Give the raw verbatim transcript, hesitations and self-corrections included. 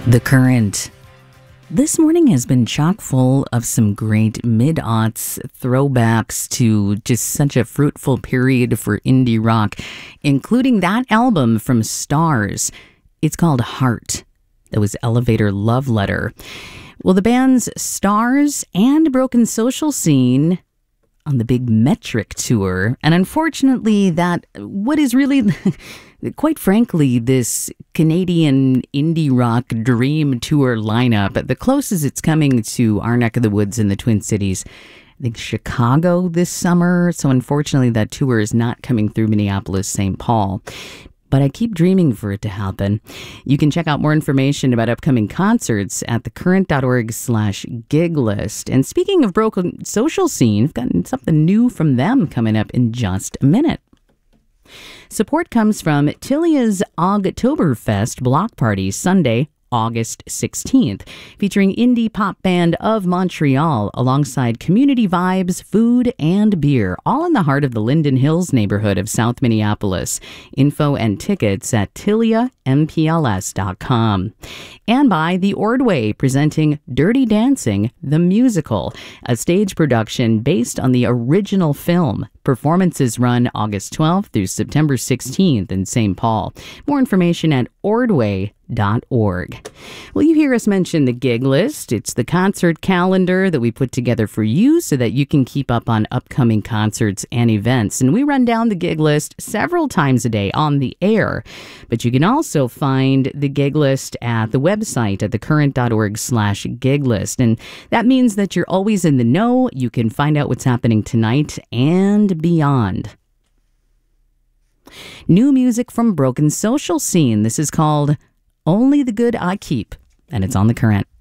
The Current. This morning has been chock full of some great mid-aughts throwbacks to just such a fruitful period for indie rock, including that album from Stars. It's called Heart. That was Elevator Love Letter. Well, the band's Stars and Broken Social Scene on the big Metric tour, and unfortunately that what is really quite frankly this Canadian indie rock dream tour lineup, the closest it's coming to our neck of the woods in the Twin Cities, I think Chicago this summer. So unfortunately that tour is not coming through Minneapolis, Saint Paul, but I keep dreaming for it to happen. You can check out more information about upcoming concerts at thecurrent.org slash gig list. And speaking of Broken Social Scene, I've gotten something new from them coming up in just a minute. Support comes from Tilia's Ogtoberfest block party Sunday, August sixteenth, featuring indie pop band of Montreal alongside community vibes, food, and beer, all in the heart of the Linden Hills neighborhood of South Minneapolis. Info and tickets at tilia m p l s dot com. And by The Ordway, presenting Dirty Dancing, the musical, a stage production based on the original film. Performances run August twelfth through September sixteenth in Saint Paul. More information at ordway dot org. Well, you hear us mention the gig list. It's the concert calendar that we put together for you so that you can keep up on upcoming concerts and events. And we run down the gig list several times a day on the air. But you can also find the gig list at the website at thecurrent.org slash gig list. And that means that you're always in the know. You can find out what's happening tonight and beyond. New music from Broken Social Scene. This is called Only the Good I Keep, and it's on The Current.